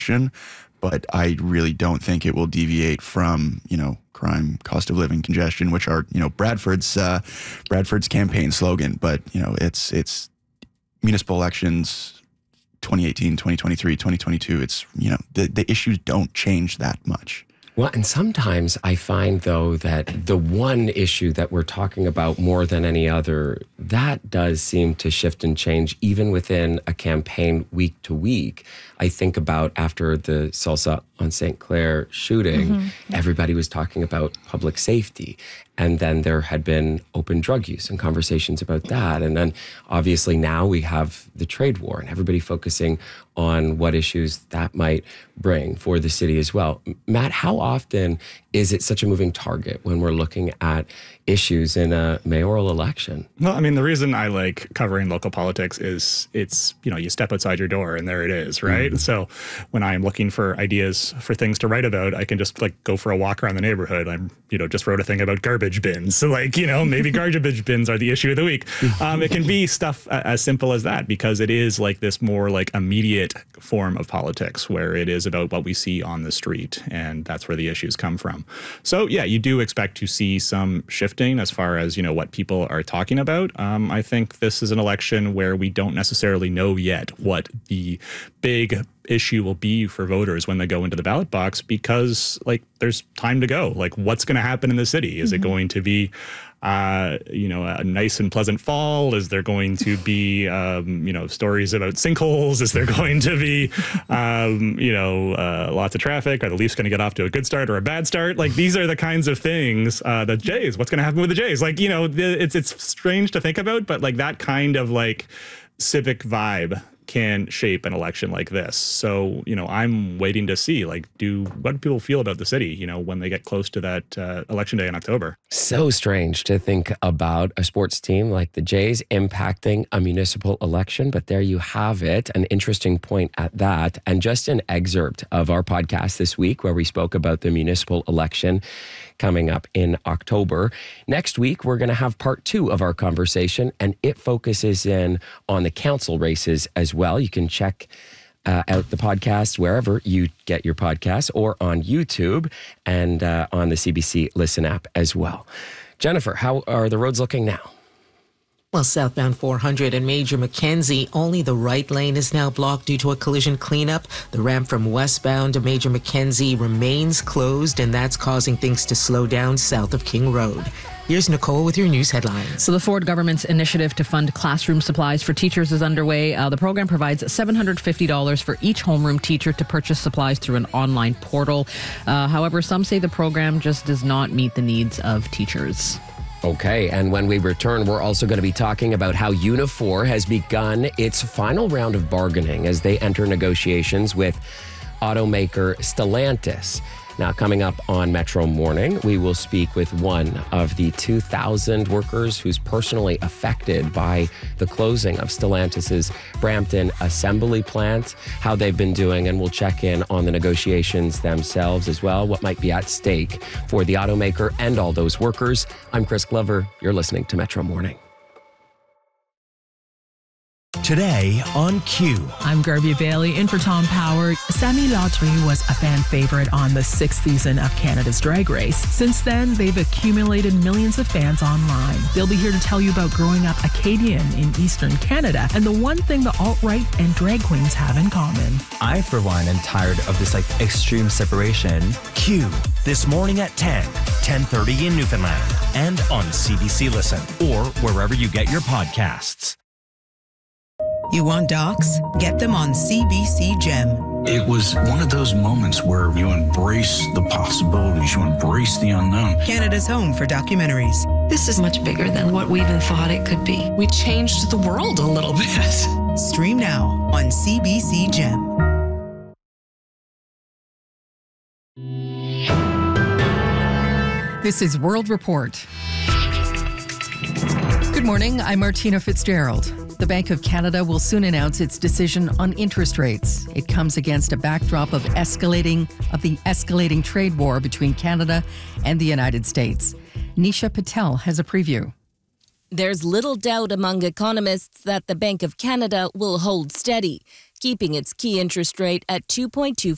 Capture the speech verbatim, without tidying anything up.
but I really don't think it will deviate from, you know, crime, cost of living, congestion, which are, you know, Bradford's uh, Bradford's campaign slogan. But, you know, it's it's municipal elections, twenty eighteen, twenty twenty-three, twenty twenty-two. It's, you know, the, the issues don't change that much. Well, and sometimes I find, though, that the one issue that we're talking about more than any other, that does seem to shift and change even within a campaign week to week. I think about after the Salsa on Saint Clair shooting, mm-hmm. everybody was talking about public safety. And then there had been open drug use and conversations about that. And then obviously now we have the trade war and everybody focusing on what issues that might bring for the city as well. Matt, how often is it such a moving target when we're looking at issues in a mayoral election? Well, I mean, the reason I like covering local politics is it's, you know, you step outside your door and there it is, right? Mm-hmm. So when I'm looking for ideas for things to write about, I can just like go for a walk around the neighborhood. I'm, you know, just wrote a thing about garbage bins. So like, you know, maybe garbage bins are the issue of the week. Um, it can be stuff as simple as that because it is like this more like immediate form of politics where it is about what we see on the street. And that's where the issues come from. So yeah, you do expect to see some shifting as far as, you know, what people are talking about. Um, I think this is an election where we don't necessarily know yet what the big issue will be for voters when they go into the ballot box because like there's time to go. Like what's going to happen in the city? Is mm-hmm. it going to be Uh, you know, a nice and pleasant fall? Is there going to be, um, you know, stories about sinkholes? Is there going to be, um, you know, uh, lots of traffic? Are the Leafs going to get off to a good start or a bad start? Like, these are the kinds of things, uh, the Jays, what's going to happen with the Jays? Like, you know, the, it's, it's strange to think about, but like that kind of like civic vibe can shape an election like this. So, you know, I'm waiting to see, like, do what do people feel about the city, you know, when they get close to that uh, election day in October? So strange to think about a sports team like the Jays impacting a municipal election, but there you have it. An interesting point at that. And just an excerpt of our podcast this week where we spoke about the municipal election coming up in October. Next week, we're going to have part two of our conversation, and it focuses in on the council races as well. You can check uh, out the podcast wherever you get your podcasts or on YouTube and uh, on the C B C Listen app as well. Jennifer, how are the roads looking now? Well, southbound four hundred and Major Mackenzie, only the right lane is now blocked due to a collision cleanup. The ramp from westbound to Major Mackenzie remains closed, and that's causing things to slow down south of King Road. Here's Nicole with your news headlines. So the Ford government's initiative to fund classroom supplies for teachers is underway. Uh, the program provides seven hundred fifty dollars for each homeroom teacher to purchase supplies through an online portal. Uh, however, some say the program just does not meet the needs of teachers. Okay, and when we return, we're also going to be talking about how Unifor has begun its final round of bargaining as they enter negotiations with automaker Stellantis. Now, coming up on Metro Morning, we will speak with one of the two thousand workers who's personally affected by the closing of Stellantis's Brampton assembly plant, how they've been doing, and we'll check in on the negotiations themselves as well, what might be at stake for the automaker and all those workers. I'm Chris Glover. You're listening to Metro Morning. Today on Q. I'm Gerbia Bailey, in for Tom Power. Sammy Lautry was a fan favorite on the sixth season of Canada's Drag Race. Since then, they've accumulated millions of fans online. They'll be here to tell you about growing up Acadian in Eastern Canada and the one thing the alt-right and drag queens have in common. I, for one, am tired of this like extreme separation. Q, this morning at ten, ten thirty in Newfoundland and on C B C Listen or wherever you get your podcasts. You want docs? Get them on C B C Gem. It was one of those moments where you embrace the possibilities, you embrace the unknown. Canada's home for documentaries. This is much bigger than what we even thought it could be. We changed the world a little bit. Stream now on C B C Gem. This is World Report. Good morning, I'm Martina Fitzgerald. The Bank of Canada will soon announce its decision on interest rates. It comes against a backdrop of escalating of the escalating trade war between Canada and the United States. Nisha Patel has a preview. There's little doubt among economists that the Bank of Canada will hold steady, keeping its key interest rate at two point two